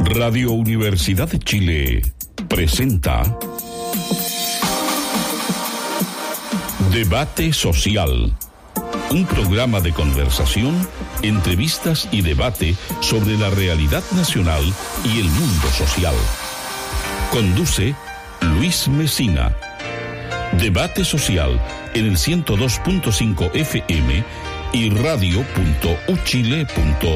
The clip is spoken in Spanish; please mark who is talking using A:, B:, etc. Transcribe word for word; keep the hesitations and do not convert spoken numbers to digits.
A: Radio Universidad de Chile presenta Debate Social, un programa de conversación, entrevistas y debate sobre la realidad nacional y el mundo social. Conduce Luis Mesina. Debate Social en el ciento dos punto cinco F M y radio punto u chile punto